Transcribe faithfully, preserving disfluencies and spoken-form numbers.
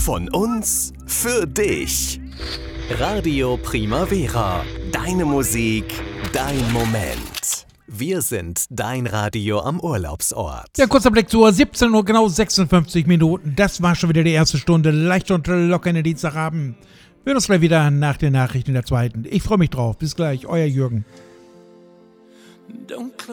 Von uns für dich. Radio Primavera. Deine Musik, dein Moment. Wir sind dein Radio am Urlaubsort. Ja, kurzer Blick zur siebzehn Uhr, genau sechsundfünfzig Minuten. Das war schon wieder die erste Stunde. Leicht und locker in den Dienstagabend. Wir hören uns gleich wieder nach den Nachrichten der zweiten. Ich freue mich drauf. Bis gleich, euer Jürgen. Don't